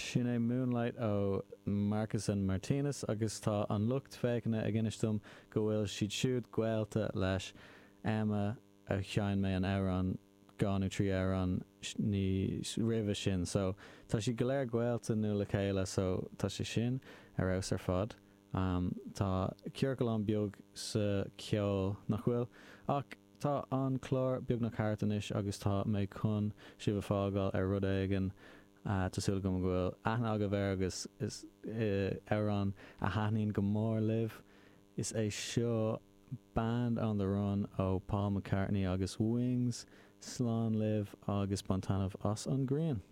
Sin é Moonlight ó Marcus and Martinez agus tá an lucht féicne a gginistum go bhfuil siad siúd ghaelta leis Emma a cheann mé an éireann gáú trí éireann ní rih sin, so tá si go léir ghaelta nó le chéile, so tá si sin ar aus ar fad. Tá cearcail an beag sa ceol nach bhfuil ach tá an chlár beag na cartanis agus tá mé chun sibh fágáil ar rud éigen tásúla go bhfuil aithne aga bhéir agus is éireann a haithníonn go mór libh is é seo Band on the Run ó Paul McCartney agus Wings, Slán Live agus Bontanamh as an Green.